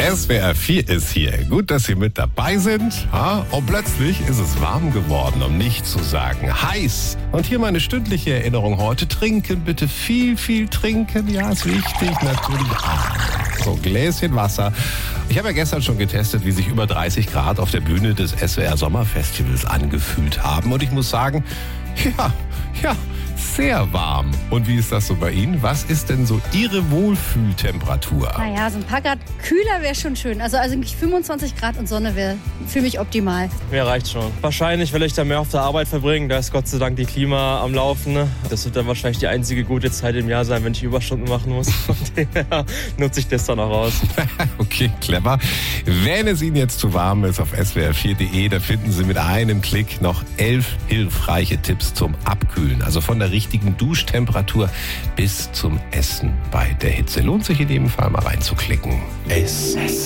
SWR 4 ist hier. Gut, dass Sie mit dabei sind. Und plötzlich ist es warm geworden, um nicht zu sagen heiß. Und hier meine stündliche Erinnerung heute. Trinken, bitte viel, viel trinken. Ja, ist wichtig, natürlich. So ein Gläschen Wasser. Ich habe ja gestern schon getestet, wie sich über 30 Grad auf der Bühne des SWR Sommerfestivals angefühlt haben. Und ich muss sagen, ja, sehr warm. Und wie ist das so bei Ihnen? Was ist denn so Ihre Wohlfühltemperatur? Naja, so ein paar Grad kühler wäre schon schön. Also 25 Grad und Sonne wäre für mich optimal. Mir reicht schon. Wahrscheinlich, weil ich da mehr auf der Arbeit verbringe. Da ist Gott sei Dank die Klima am Laufen. Das wird dann wahrscheinlich die einzige gute Zeit im Jahr sein, wenn ich Überstunden machen muss. Von dem her nutze ich das dann auch aus. Okay, clever. Wenn es Ihnen jetzt zu warm ist, auf swr4.de, da finden Sie mit einem Klick noch 11 hilfreiche Tipps zum Abkühlen. Also von der richtigen Duschtemperatur bis zum Essen bei der Hitze. Lohnt sich in jedem Fall mal reinzuklicken.